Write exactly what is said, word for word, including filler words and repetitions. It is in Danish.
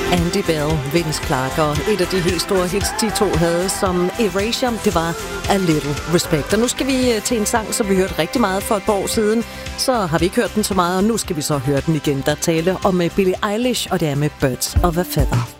Andy Bell, Vince Clarke, og et af de helt store hits, de to havde som Erasure, det var A Little Respect. Og nu skal vi til en sang, som vi hørte rigtig meget for et par år siden. Så har vi ikke hørt den så meget, og nu skal vi så høre den igen. Der tale om Billie Eilish, og det er med Birds of a Feather.